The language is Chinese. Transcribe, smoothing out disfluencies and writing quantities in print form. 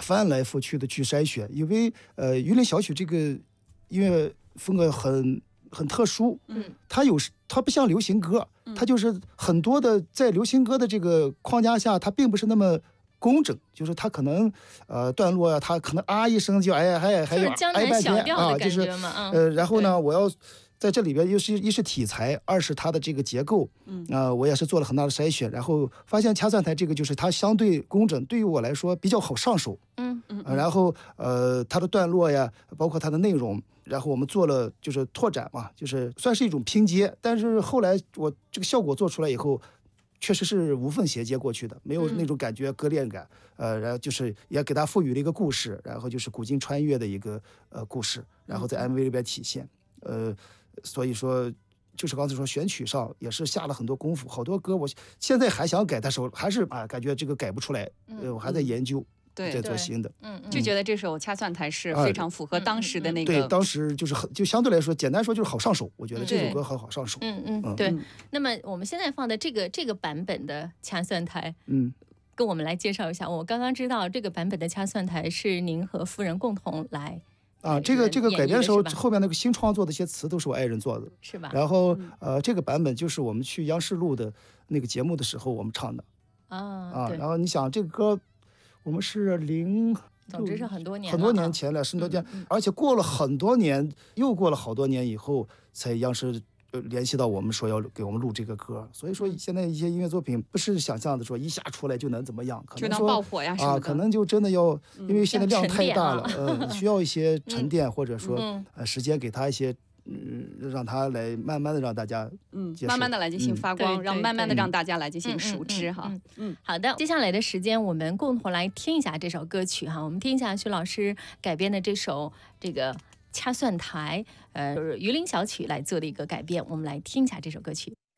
翻来覆去的去筛选，因为榆林小曲这个音乐风格很特殊，它不像流行歌，它就是很多的在流行歌的这个框架下，它并不是那么工整，就是它可能段落啊，它可能啊一声就还有江南小调的感觉嘛， 然后呢，我要在这里边一是题材，二是它的这个结构，我也是做了很大的筛选，然后发现掐算台这个就是它相对工整，对于我来说比较好上手，然后它的段落呀，包括它的内容。然后我们做了就是拓展嘛，就是算是一种拼接，但是后来我这个效果做出来以后，确实是无缝衔接过去的，没有那种感觉割裂感，然后就是也给它赋予了一个故事，然后就是古今穿越的一个故事，然后在 MV 里边体现，所以说就是刚才说选曲上也是下了很多功夫，好多歌我现在还想改，但是我还是感觉这个改不出来，我还在研究。在做新的， 就觉得这首掐算台是非常符合当时的那个， 对，当时就相对来说，简单说就是好上手，我觉得这首歌很好上手。 对。那么我们现在放的这个版本的掐算台，跟我们来介绍一下。我刚刚知道这个版本的掐算台是您和夫人共同来。 这个改编的时候，后面那个新创作的一些词都是我爱人做的， 是吧？ 然后这个版本就是我们去央视录的那个节目的时候我们唱的然后你想这个歌。我们是总之是很多年前了，10多年，而且过了很多年，又过了好多年以后，才央视联系到我们说要给我们录这个歌。所以说现在一些音乐作品不是想象的说一下出来就能怎么样，可能说爆火呀什么的可能就真的要，因为现在量太大了，需要一些沉淀，或者说时间给他一些。让他来慢慢的让大家慢慢的来进行发光，慢慢的让大家来进行熟知哈。 好的，接下来的时间我们共同来听一下这首歌曲哈，我们听一下徐老师改编的这首这个掐算台，就是榆林小曲来做的一个改编，我们来听一下这首歌曲。